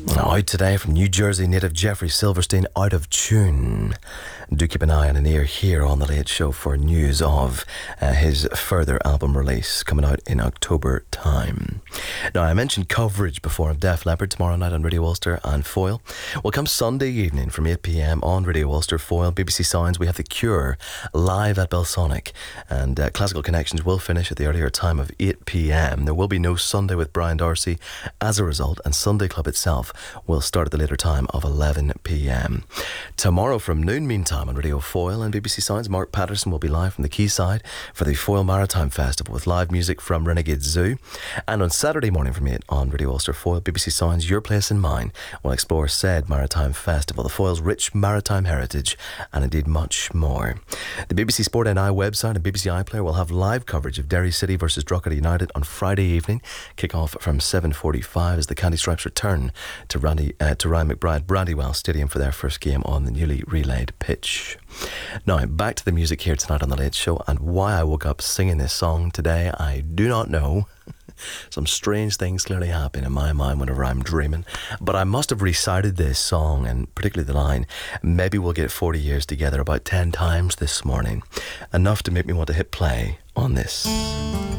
Out today from New Jersey native Jeffrey Silverstein, Out of Tune. Do keep an eye and an ear here on The Late Show for news of his further album release coming out in October time. Now, I mentioned coverage before of Def Leppard tomorrow night on Radio Ulster and Foyle. Well, come Sunday evening from 8 p.m. on Radio Ulster, Foyle, BBC Sounds, we have The Cure live at Belsonic. And Classical Connections will finish at the earlier time of 8 p.m. There will be no Sunday with Brian Darcy as a result, and Sunday Club itself will start at the later time of 11 p.m. Tomorrow from noon, meantime, on Radio Foyle and BBC Sounds, Mark Patterson will be live from the Quayside for the Foyle Maritime Festival with live music from Renegade Zoo. And on Saturday morning from 8 on Radio Ulster, Foyle, BBC Sounds, Your Place in Mine will explore said Maritime Festival, the Foyle's rich maritime heritage, and indeed much more. The BBC Sport NI website and BBC iPlayer will have live coverage of Derry City versus Drogheda United on Friday evening. Kick off from 7:45 as the Candy Stripes return to Ryan McBride Brandywell Stadium for their first game on the newly relayed pitch. Now, back to the music here tonight on The Late Show, and why I woke up singing this song today, I do not know. Some strange things clearly happen in my mind whenever I'm dreaming, but I must have recited this song, and particularly the line, maybe we'll get 40 years together, about 10 times this morning. Enough to make me want to hit play on this.